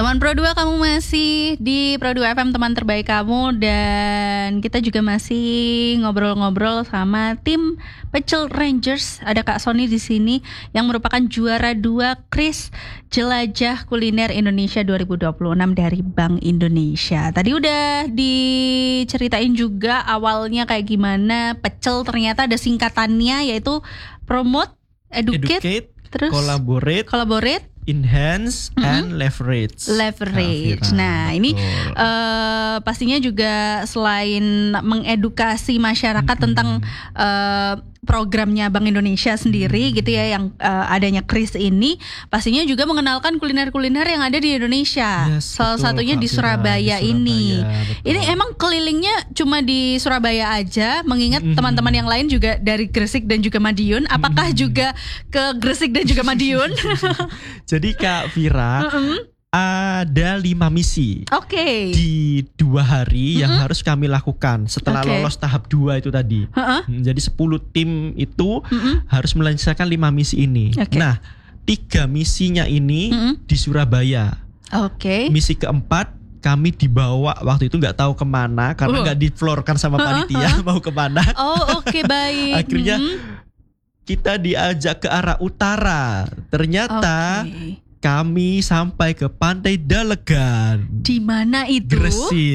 Teman Pro 2, kamu masih di Pro 2 FM, teman terbaik kamu. Dan kita juga masih ngobrol-ngobrol sama tim Pecel Rangers. Ada Kak Sony di sini yang merupakan juara 2 Kris Jelajah Kuliner Indonesia 2026 dari Bank Indonesia. Tadi udah diceritain juga awalnya kayak gimana pecel, ternyata ada singkatannya, yaitu promote, educate terus collaborate, enhance, and leverage. Nah, ini pastinya juga selain mengedukasi masyarakat tentang programnya Bank Indonesia sendiri gitu ya, yang adanya Kris ini, pastinya juga mengenalkan kuliner-kuliner yang ada di Indonesia. Salah satunya di Surabaya ini. Betul. Ini emang kelilingnya cuma di Surabaya aja, mengingat teman-teman yang lain juga dari Gresik dan juga Madiun. Apakah juga ke Gresik dan juga Madiun? Jadi Kak Vira, ada 5 misi di 2 hari yang harus kami lakukan setelah lolos tahap 2 itu tadi. Jadi 10 tim itu harus melancarkan 5 misi ini. Nah, 3 misinya ini di Surabaya. Misi keempat kami dibawa waktu itu nggak tahu kemana karena nggak diflorkan sama panitia mau kemana. Baik. Akhirnya kita diajak ke arah utara. Ternyata kami sampai ke Pantai Dalegan. Di mana itu? Gresik.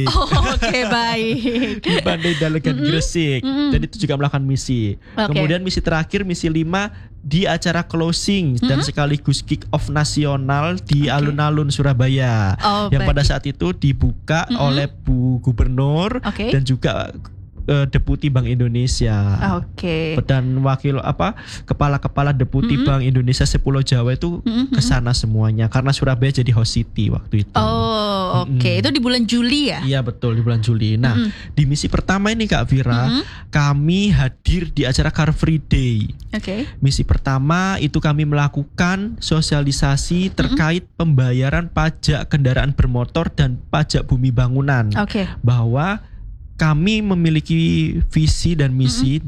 Baik. Di Pantai Dalegan Gresik. Jadi itu juga melakukan misi. Kemudian misi terakhir, misi 5 di acara closing dan sekaligus kick off nasional di alun-alun Surabaya. Yang pada saat itu dibuka oleh Bu Gubernur dan juga Deputi Bank Indonesia. Dan wakil kepala-kepala Deputi Bank Indonesia sepulau Jawa itu kesana semuanya karena Surabaya jadi host city waktu itu. Itu di bulan Juli ya? Iya betul, di bulan Juli. Nah, di misi pertama ini Kak Vira, kami hadir di acara Car Free Day. Misi pertama itu kami melakukan sosialisasi terkait pembayaran pajak kendaraan bermotor dan pajak bumi bangunan. Bahwa kami memiliki visi dan misi,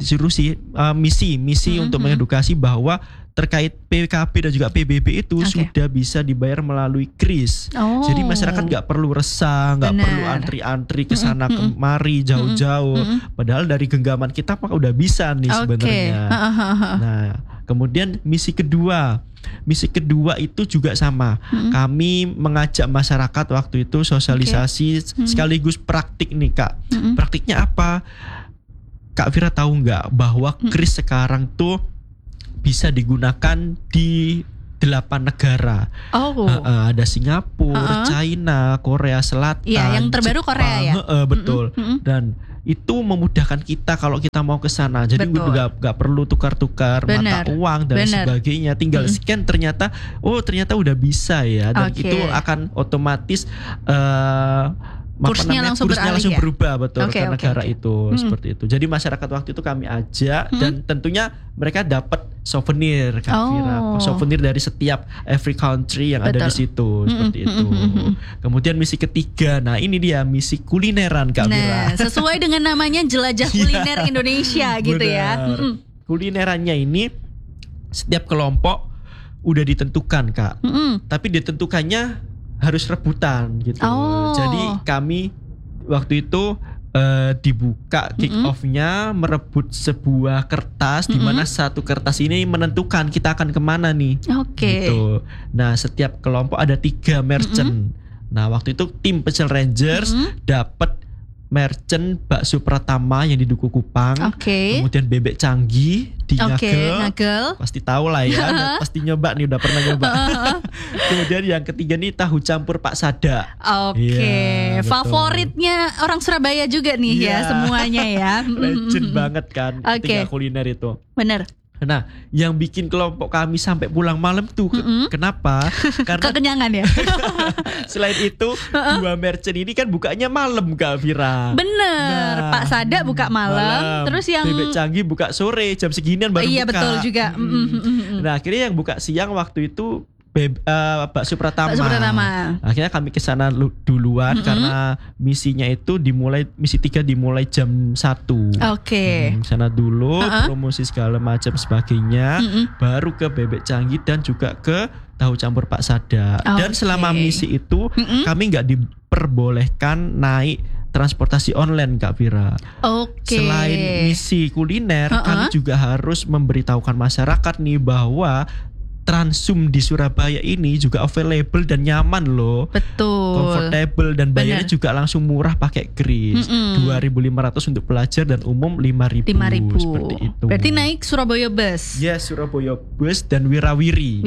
misi untuk mengedukasi bahwa terkait PKB dan juga PBB itu sudah bisa dibayar melalui Kris. Jadi masyarakat nggak perlu resah, nggak perlu antri-antri ke sana kemari jauh-jauh. Padahal dari genggaman kita udah bisa nih sebenarnya. Nah, kemudian misi kedua itu juga sama. Kami mengajak masyarakat waktu itu sosialisasi sekaligus praktik nih Kak. Praktiknya apa? Kak Vira tahu nggak bahwa Kris sekarang tuh bisa digunakan di 8 negara. Ada Singapura, China, Korea Selatan. Iya, yang terbaru Jepang, Korea ya. Betul. Dan itu memudahkan kita kalau kita mau ke sana. Jadi nggak perlu tukar-tukar mata uang dan sebagainya. Tinggal scan ternyata udah bisa ya. Dan itu akan otomatis kursnya langsung berubah ke negara itu seperti itu. Jadi masyarakat waktu itu kami ajak dan tentunya mereka dapat souvenir Kak Vira, souvenir dari setiap every country yang ada di situ seperti itu. Kemudian misi ketiga, nah ini dia misi kulineran Kak Vira. Sesuai dengan namanya, jelajah kuliner Indonesia gitu ya. Kulinerannya ini setiap kelompok udah ditentukan Kak, tapi ditentukannya harus rebutan gitu. Jadi kami waktu itu dibuka kick off-nya merebut sebuah kertas di mana satu kertas ini menentukan kita akan kemana nih. Gitu. Nah, setiap kelompok ada 3 merchant. Nah, waktu itu tim Pecel Rangers dapat merchant bakso Pratama yang di Duku Kupang, kemudian bebek canggih di Ngagel. Pasti tahu lah ya, pasti nyoba nih, udah pernah nyoba. Kemudian yang ketiga nih tahu campur Pak Sada. Favoritnya orang Surabaya juga nih ya semuanya ya. Legend banget kan, tiga kuliner itu. Bener. Nah, yang bikin kelompok kami sampai pulang malam tuh kenapa? Karena kekenyangan ya. Selain itu, 2 merchant ini kan bukanya malam Kak Vira. Bener. Pak Sada buka malam. Terus yang bebek canggih buka sore jam seginian baru buka. Iya betul juga. Nah, akhirnya yang buka siang waktu itu Bakso Pratama. Akhirnya kami ke sana duluan karena misi 3 dimulai jam 1. Oke. Sana dulu promosi segala macam sebagainya, baru ke bebek canggih dan juga ke tahu campur Pak Sada. Dan selama misi itu kami nggak diperbolehkan naik transportasi online, Kak Vira. Selain misi kuliner, kami juga harus memberitahukan masyarakat nih bahwa Transum di Surabaya ini juga available dan nyaman loh. Betul. Comfortable dan bayarnya juga langsung murah pakai kris. 2.500 untuk pelajar dan umum 5.000. Seperti itu. Berarti naik Surabaya Bus. Yes, Surabaya Bus dan Wirawiri.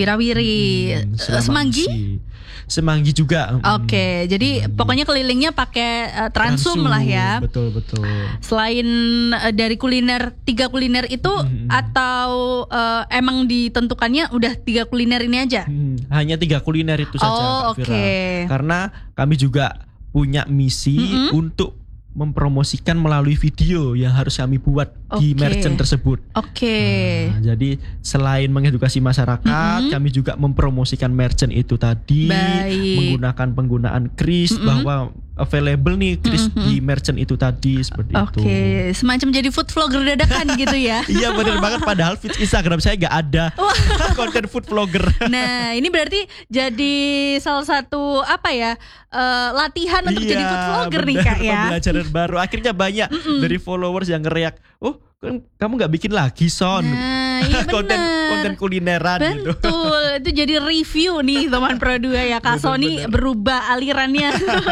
Semanggi juga. Jadi pokoknya kelilingnya pakai Transum lah ya. Betul. Selain dari 3 kuliner itu atau emang ditentukannya udah 3 kuliner ini aja? Hanya 3 kuliner itu saja, Kak Vira. Karena kami juga punya misi untuk mempromosikan melalui video yang harus kami buat di merchant tersebut. Jadi selain mengedukasi masyarakat, kami juga mempromosikan merchant itu tadi. Menggunakan penggunaan kris bahwa available nih kris di merchant itu tadi, seperti itu. Semacam jadi food vlogger dadakan gitu ya. Iya benar banget, padahal feed Instagram saya gak ada konten food vlogger. Nah ini berarti jadi salah satu latihan untuk jadi food vlogger nih Kak ya. Pembelajaran baru. Akhirnya banyak dari followers yang ngeriak, kan kamu gak bikin lagi Son. Iya konten kulineran gitu. Betul, itu jadi review nih teman Pro 2 ya. Kak Sony berubah alirannya.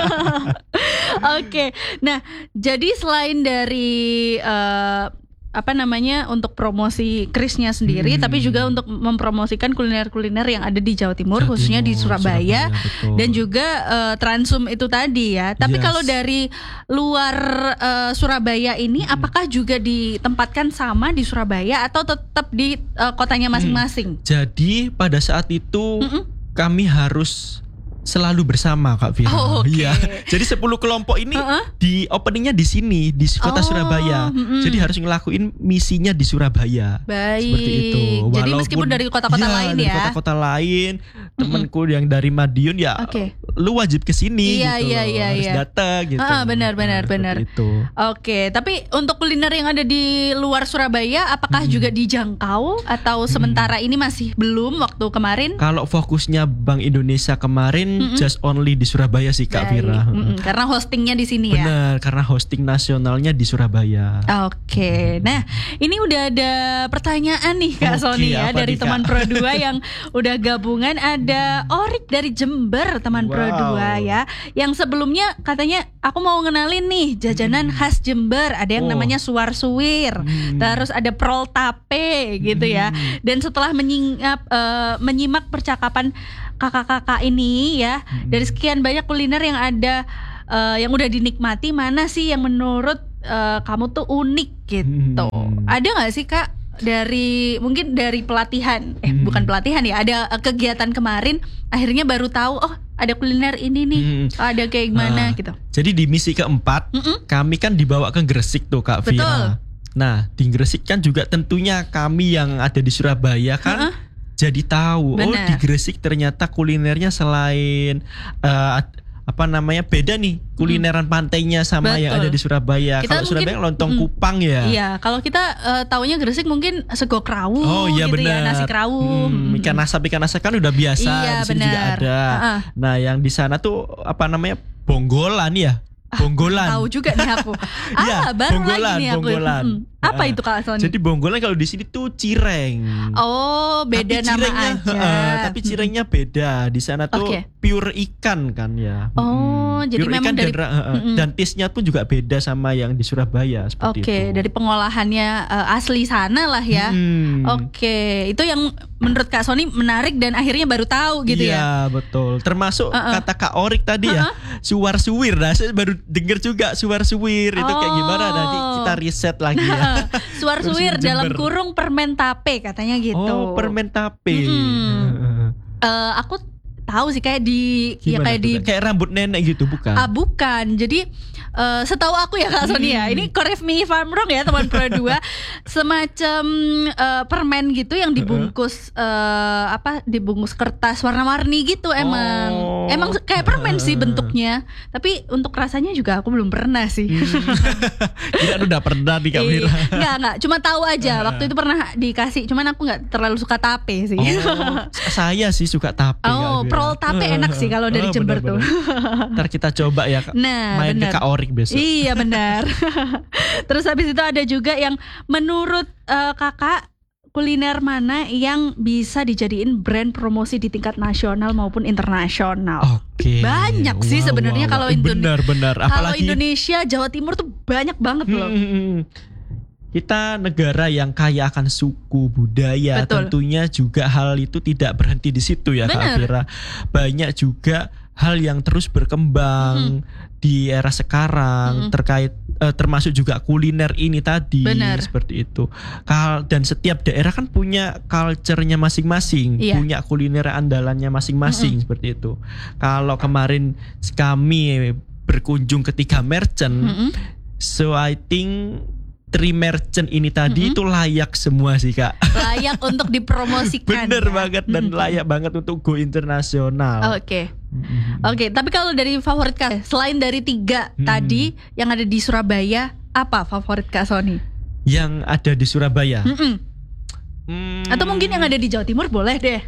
Nah jadi selain dari untuk promosi krisnya sendiri, tapi juga untuk mempromosikan kuliner-kuliner yang ada di Jawa Timur, khususnya di Surabaya dan juga Transum itu tadi ya. Tapi kalau dari luar Surabaya ini, apakah juga ditempatkan sama di Surabaya atau tetap di kotanya masing-masing? Jadi pada saat itu kami harus selalu bersama, Kak Vira. Iya. Jadi 10 kelompok ini di openingnya di sini di kota Surabaya. Jadi harus ngelakuin misinya di Surabaya. Seperti itu. Jadi meskipun dari kota-kota lain dari ya. Kota-kota lain, temanku yang dari Madiun ya, lu wajib kesini gitu. Harus datang gitu. Benar. Itu. Tapi untuk kuliner yang ada di luar Surabaya, apakah juga dijangkau atau sementara ini masih belum waktu kemarin? Kalau fokusnya Bank Indonesia kemarin just only di Surabaya sih, Kak Vira. Karena hostingnya di sini ya. Benar, karena hosting nasionalnya di Surabaya. Nah ini udah ada pertanyaan nih Kak Sony ya dari teman Pro 2 yang udah gabungan. Ada Orik dari Jember, teman Pro 2 ya, yang sebelumnya katanya aku mau ngenalin nih jajanan khas Jember. Ada yang namanya suwar suwir, terus ada prol tape gitu ya. Dan setelah menyimak percakapan kakak-kakak ini ya, dari sekian banyak kuliner yang ada yang udah dinikmati, mana sih yang menurut kamu tuh unik gitu? Ada nggak sih Kak mungkin dari pelatihan, bukan pelatihan ya, ada kegiatan kemarin akhirnya baru tahu ada kuliner ini nih, ada kayak gimana gitu. Jadi di misi keempat kami kan dibawa ke Gresik tuh, Kak Vira. Nah di Gresik kan juga tentunya kami yang ada di Surabaya kan jadi tahu di Gresik ternyata kulinernya selain beda nih kulineran pantainya sama yang ada di Surabaya. Kalau Surabaya lontong kupang ya. Iya, kalau kita taunya Gresik mungkin sego krawu gitu ya, nasi krawu. Ikan asap kan udah biasa, di sini juga ada. Nah, yang di sana tuh bonggolan ya. Bonggolan. Tahu juga nih aku. Baru lagi nih aku. Apa itu Kak Sony? Jadi bonggolan kalau di sini tuh cireng. Beda nama aja. Tapi cirengnya beda. Di sana tuh pure ikan kan ya. Jadi pure memang ikan dan taste-nya pun juga beda sama yang di Surabaya seperti itu. Dari pengolahannya asli sana lah ya. Itu yang menurut Kak Sony menarik dan akhirnya baru tahu gitu ya. Iya, betul. Termasuk kata Kak Orik tadi ya, suwar suwir. Nah, saya baru denger juga suwar suwir itu kayak gimana, nanti kita riset lagi ya. Suwar suwir dalam kurung permen tape katanya gitu. Permen tape. Aku tahu sih kayak di Gimana kayak rambut nenek gitu bukan? Bukan. Jadi setahu aku ya Kak Sony ya. Ini correct me if I'm wrong ya teman Pro 2. Semacam permen gitu yang dibungkus dibungkus kertas warna-warni gitu emang. Emang kayak permen sih bentuknya. Tapi untuk rasanya juga aku belum pernah sih. Tidak udah pernah di Kak Vira. Enggak, cuma tahu aja. Waktu itu pernah dikasih, cuman aku enggak terlalu suka tape sih. Saya sih suka tape. Prol tape enak sih kalau dari Jember tuh. Ntar kita coba ya main ke Kak Orik besok. Iya benar. Terus habis itu ada juga yang menurut kakak, kuliner mana yang bisa dijadiin brand promosi di tingkat nasional maupun internasional? Oke. Banyak sih sebenarnya kalau benar. Kalau Indonesia, Jawa Timur tuh banyak banget loh. Kita negara yang kaya akan suku budaya. Betul. Tentunya juga hal itu tidak berhenti di situ ya Kak Vira. Banyak juga hal yang terus berkembang di era sekarang terkait termasuk juga kuliner ini tadi. Bener. Seperti itu. Dan setiap daerah kan punya culture-nya masing-masing, punya kuliner andalannya masing-masing seperti itu. Kalau kemarin kami berkunjung ke 3 merchant, so I think 3 merchant ini tadi itu layak semua sih Kak. Layak untuk dipromosikan. Bener banget dan layak banget untuk go internasional. Oke, tapi kalau dari favorit Kak, selain dari 3 tadi yang ada di Surabaya, apa favorit Kak Sony? Yang ada di Surabaya? Atau mungkin yang ada di Jawa Timur boleh deh.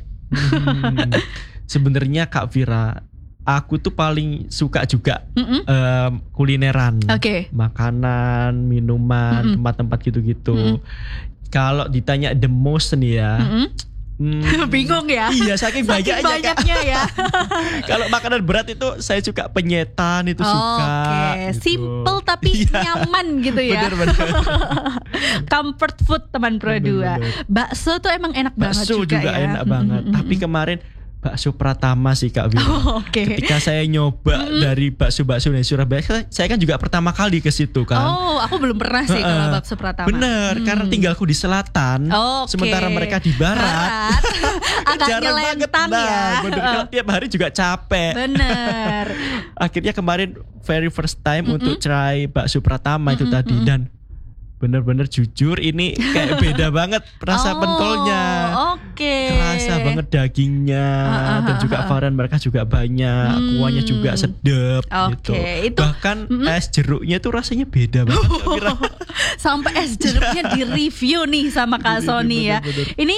Sebenarnya Kak Vira, aku tuh paling suka juga kulineran, makanan, minuman, tempat-tempat gitu-gitu. Kalau ditanya the most nih ya, bingung ya. Iya, saking banyaknya ya. Kalau makanan berat itu saya suka penyetan itu suka. Gitu. Simple tapi nyaman gitu ya. Bener. Comfort food teman Pro 2. Bakso tuh emang enak banget juga. Bakso juga ya. Enak banget. Tapi kemarin bakso Pratama sih Kak Vira. Ketika saya nyoba dari bakso-bakso di Surabaya, saya kan juga pertama kali ke situ kan. Aku belum pernah sih kalau bakso Pratama. Bener, karena tinggalku di selatan, sementara mereka di barat. Agak nyelentang ya. Bener, kalau tiap hari juga capek. Bener. Akhirnya kemarin very first time untuk try bakso Pratama itu tadi, dan bener-bener jujur ini kayak beda banget rasa pentolnya. Kerasa banget dagingnya dan juga varian mereka juga banyak, kuahnya juga sedap gitu. Bahkan es jeruknya tuh rasanya beda banget. Sampai es jeruknya di review nih sama Kak Sony ya. Ini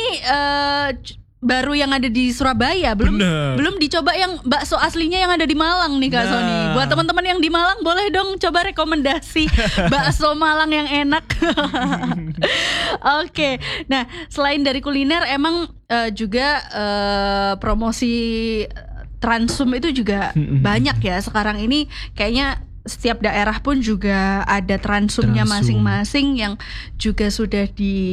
baru yang ada di Surabaya, belum dicoba yang bakso aslinya yang ada di Malang nih Kak Sony. Buat teman-teman yang di Malang boleh dong coba rekomendasi bakso Malang yang enak. Oke. Nah, selain dari kuliner emang juga promosi Transum itu juga banyak ya sekarang ini. Kayaknya setiap daerah pun juga ada Transumnya masing-masing yang juga sudah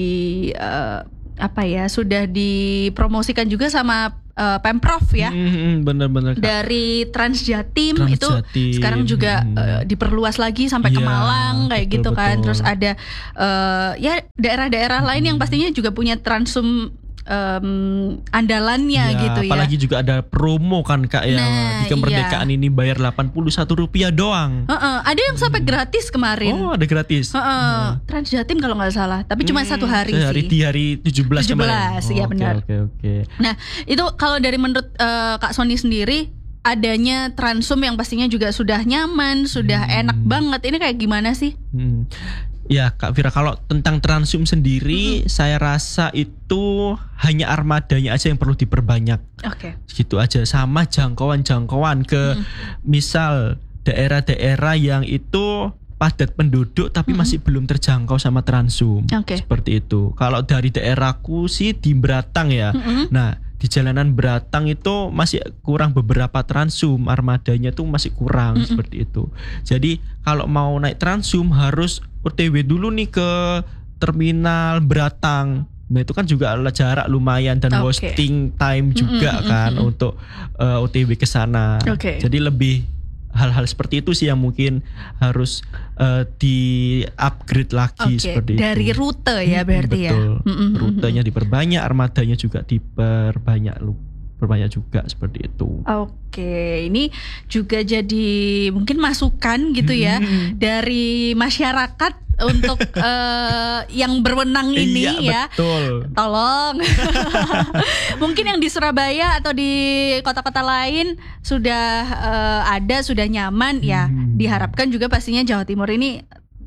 sudah dipromosikan juga sama Pemprov ya. Bener-bener Kak. Dari Transjatim itu sekarang juga diperluas lagi sampai ke Malang kayak betul, gitu kan. Terus ada daerah-daerah lain yang pastinya juga punya Transum andalannya gitu ya. Apalagi juga ada promo kan Kak ya, di kemerdekaan ini bayar Rp81 doang. Ada yang sampai gratis kemarin. Oh, ada gratis. Transjatim kalau nggak salah, tapi cuma 1 hari sih. Di hari 17 kemarin. Iya benar. Oke. Nah, itu kalau dari menurut Kak Sony sendiri, adanya Transum yang pastinya juga sudah nyaman, sudah enak banget. Ini kayak gimana sih? Ya Kak Vira, kalau tentang Transum sendiri saya rasa itu hanya armadanya aja yang perlu diperbanyak. Gitu aja, sama jangkauan ke misal daerah-daerah yang itu padat penduduk tapi masih belum terjangkau sama Transum. Seperti itu. Kalau dari daerahku sih di Beratang ya. Nah, di jalanan Beratang itu masih kurang beberapa Transum, armadanya tuh masih kurang seperti itu. Jadi kalau mau naik Transum harus OTW dulu nih ke terminal Beratang. Nah itu kan juga jarak lumayan dan wasting time juga kan untuk OTW ke sana. Jadi lebih hal-hal seperti itu sih yang mungkin harus di-upgrade lagi seperti itu. Dari rute ya berarti betul. Rutenya diperbanyak, armadanya juga diperbanyak berbanyak juga seperti itu. Oke, ini juga jadi mungkin masukan gitu ya dari masyarakat untuk yang berwenang ini ya. Betul. Tolong. Mungkin yang di Surabaya atau di kota-kota lain sudah sudah nyaman ya. Diharapkan juga pastinya Jawa Timur ini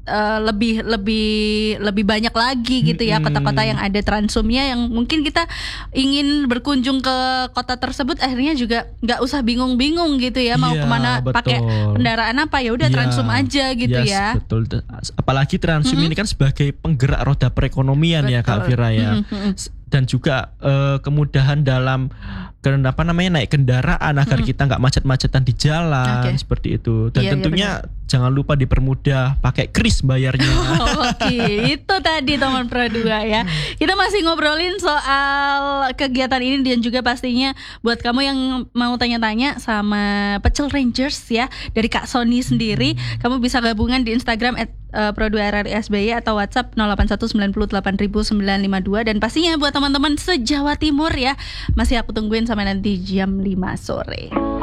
lebih banyak lagi gitu ya kota-kota yang ada Transumnya, yang mungkin kita ingin berkunjung ke kota tersebut akhirnya juga nggak usah bingung-bingung gitu ya mau kemana, pakai kendaraan apa, ya udah Transum aja gitu ya. Betul. Apalagi Transum ini kan sebagai penggerak roda perekonomian ya Kak Vira ya. Dan juga kemudahan dalam naik kendaraan agar kita nggak macet-macetan di jalan seperti itu. Dan tentunya jangan lupa dipermudah pakai kris bayarnya. Oke, itu tadi teman Pro 2 ya. Kita masih ngobrolin soal kegiatan ini dan juga pastinya buat kamu yang mau tanya-tanya sama Pecel Rangers ya dari Kak Sony sendiri, kamu bisa gabungan di Instagram @pro2rrsby atau WhatsApp 0819080952. Dan pastinya buat teman-teman se-Jawa Timur ya, masih aku tungguin sampai nanti jam 5 sore.